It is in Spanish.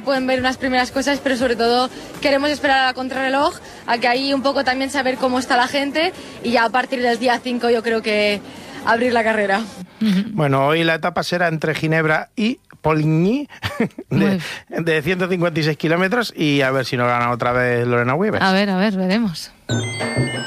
pueden ver unas primeras cosas, pero sobre todo queremos esperar a la contrarreloj, a que ahí un poco también saber cómo está la gente y ya a partir del día 5 yo creo que abrir la carrera. Bueno, hoy la etapa será entre Ginebra y Poligny de 156 kilómetros y a ver si no gana otra vez Lorena Wiebes. A ver, veremos.